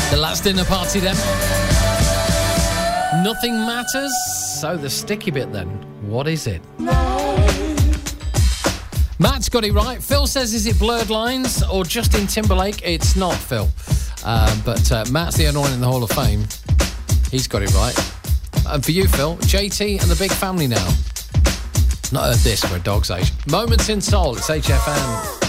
The last dinner party then. Nothing matters. So the sticky bit then. What is it? Matt's got it right. Phil says, is it Blurred Lines or Justin Timberlake? It's not, Phil. But Matt's the only one in the Hall of Fame. He's got it right. And for you, Phil, JT and the Big Family now. Not heard this for a dog's age. Moments in Soul. It's HFM.